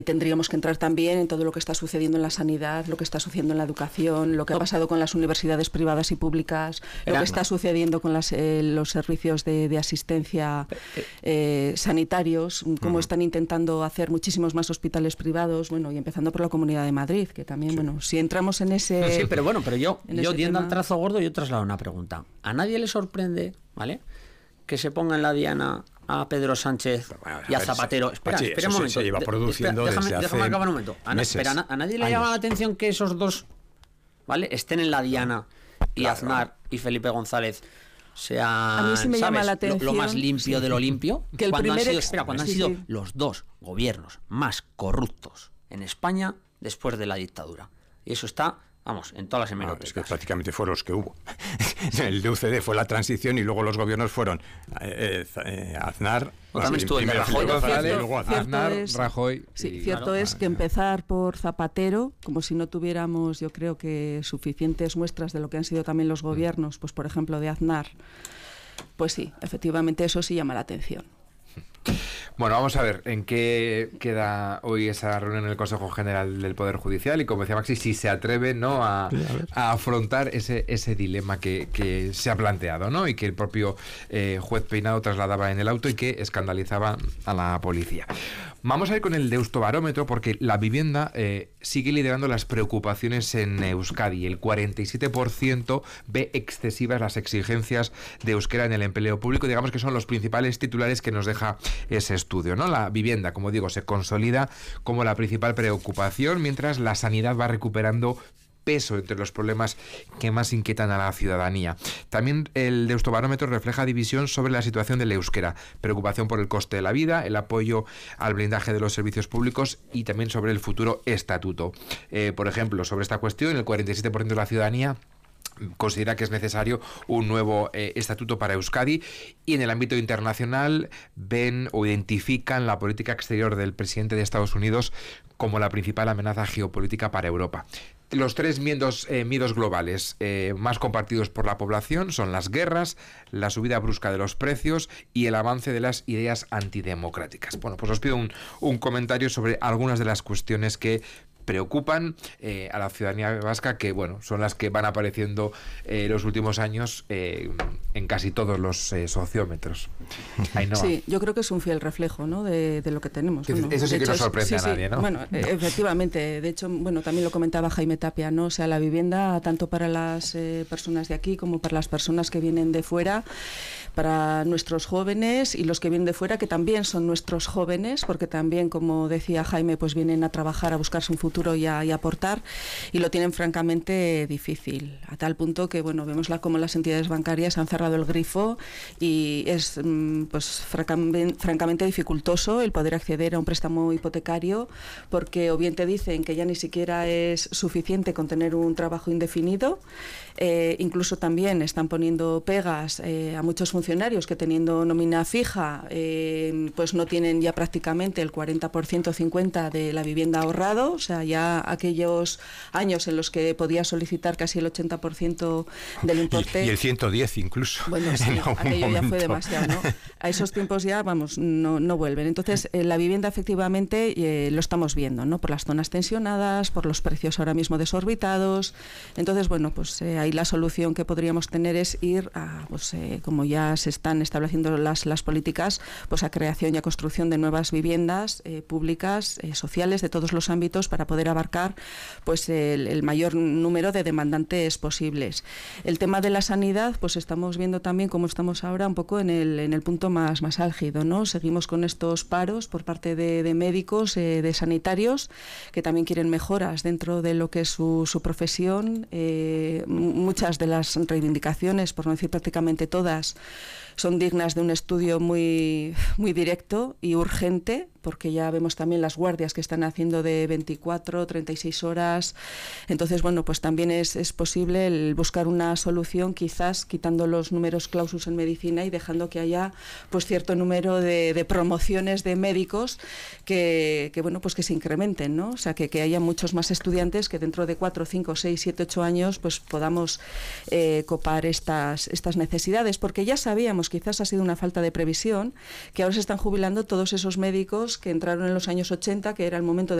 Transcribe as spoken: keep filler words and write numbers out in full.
Tendríamos que entrar también en todo lo que está sucediendo en la sanidad, lo que está sucediendo en la educación, lo que ha pasado con las universidades privadas y públicas, lo que está sucediendo con las, eh, los servicios de, de asistencia eh, sanitarios, cómo están intentando hacer muchísimos más hospitales privados, bueno, y empezando por la Comunidad de Madrid, que también, sí. bueno, si entramos en ese... No, sí, pero bueno, pero yo, yo yendo al trazo gordo, yo traslado una pregunta. ¿A nadie le sorprende, ¿vale?, que se ponga en la diana a Pedro Sánchez bueno, a y a ver, Zapatero? Se, espera, sí, espera un momento. Se lleva produciendo espera, déjame, desde déjame hace acabar un momento. A, meses, espera, a nadie le años. llama la atención que esos dos, ¿vale?, estén en la diana y claro. Aznar y Felipe González sean, a mí sí me ¿sabes?, llama la atención, lo, lo más limpio sí. de lo limpio. Que el cuando primer han sido, ex... espera, cuando sí, han sido sí. los dos gobiernos más corruptos en España después de la dictadura. Y eso está... Vamos, en todas las hemerotecas. Ah, es que prácticamente fueron los que hubo. El de U C D fue la transición y luego los gobiernos fueron eh, eh, Aznar, o también estuvo el de Rajoy, González, y luego Aznar, Aznar es, Rajoy. Sí, y, cierto claro, es que empezar por Zapatero, como si no tuviéramos, yo creo que suficientes muestras de lo que han sido también los gobiernos, pues por ejemplo de Aznar, pues sí, efectivamente eso sí llama la atención. Bueno, vamos a ver en qué queda hoy esa reunión en el Consejo General del Poder Judicial y, como decía Maxi, si se atreve, ¿no?, a, a afrontar ese, ese dilema que, que se ha planteado, ¿no?, y que el propio eh, juez Peinado trasladaba en el auto y que escandalizaba a la policía. Vamos a ir con el Deustobarómetro, porque la vivienda eh, sigue liderando las preocupaciones en Euskadi. El cuarenta y siete por ciento ve excesivas las exigencias de euskera en el empleo público. Digamos que son los principales titulares que nos deja ese estudio, ¿no? La vivienda, como digo, se consolida como la principal preocupación, mientras la sanidad va recuperando peso entre los problemas que más inquietan a la ciudadanía. También el Deustobarómetro refleja división sobre la situación del euskera, preocupación por el coste de la vida, el apoyo al blindaje de los servicios públicos y también sobre el futuro estatuto. Eh, por ejemplo, sobre esta cuestión, el cuarenta y siete por ciento de la ciudadanía considera que es necesario un nuevo eh, estatuto para Euskadi, y en el ámbito internacional ven o identifican la política exterior del presidente de Estados Unidos como la principal amenaza geopolítica para Europa. Los tres miedos, eh, miedos globales eh, más compartidos por la población son las guerras, la subida brusca de los precios y el avance de las ideas antidemocráticas. Bueno, pues os pido un, un comentario sobre algunas de las cuestiones que preocupan eh, a la ciudadanía vasca, que bueno, son las que van apareciendo en eh, los últimos años eh, en casi todos los eh, sociómetros. Ainhoa. Sí, yo creo que es un fiel reflejo, ¿no?, de, de lo que tenemos. Bueno, eso sí que hecho, no sorprende sí, a nadie, sí, ¿no? Bueno, no. efectivamente, de hecho, bueno, también lo comentaba Jaime Tapia, ¿no? O sea, la vivienda, tanto para las eh, personas de aquí como para las personas que vienen de fuera, para nuestros jóvenes y los que vienen de fuera, que también son nuestros jóvenes, porque también, como decía Jaime, pues vienen a trabajar, a buscarse un futuro y a, y a aportar, y lo tienen francamente difícil, a tal punto que, bueno, vemos la, como las entidades bancarias han cerrado el grifo y es pues francamente, francamente dificultoso el poder acceder a un préstamo hipotecario, porque o bien te dicen que ya ni siquiera es suficiente con tener un trabajo indefinido, eh, incluso también están poniendo pegas eh, a muchos funcionarios que, teniendo nómina fija, eh, pues no tienen ya prácticamente el cuarenta por ciento, cincuenta por ciento de la vivienda ahorrado, o sea, ya aquellos años en los que podía solicitar casi el ochenta por ciento del importe. Y, y el ciento diez incluso. Bueno, sí, aquello momento. Ya fue demasiado, ¿no? A esos tiempos ya, vamos, no, no vuelven. Entonces, eh, la vivienda efectivamente eh, lo estamos viendo, ¿no? Por las zonas tensionadas, por los precios ahora mismo desorbitados. Entonces, bueno, pues eh, ahí la solución que podríamos tener es ir a, pues eh, como ya se están estableciendo las, las políticas, pues a creación y a construcción de nuevas viviendas eh, públicas, eh, sociales, de todos los ámbitos, para poder abarcar pues el, el mayor número de demandantes posibles. El tema de la sanidad, pues estamos viendo también cómo estamos ahora un poco en el, en el punto más, más álgido, ¿no? Seguimos con estos paros por parte de, de médicos, eh, de sanitarios, que también quieren mejoras dentro de lo que es su, su profesión. Eh, muchas de las reivindicaciones, por no decir prácticamente todas, son dignas de un estudio muy, muy directo y urgente, porque ya vemos también las guardias que están haciendo de veinticuatro, treinta y seis horas. Entonces, bueno, pues también es, es posible el buscar una solución, quizás quitando los los números clausus en medicina y dejando que haya pues cierto número de, de promociones de médicos que, que bueno pues que se incrementen, ¿no? O sea que, que haya muchos más estudiantes que dentro de cuatro, cinco, seis, siete, ocho años pues podamos eh, copar estas, estas necesidades, porque ya sabíamos, quizás ha sido una falta de previsión, que ahora se están jubilando todos esos médicos que entraron en los años ochenta, que era el momento de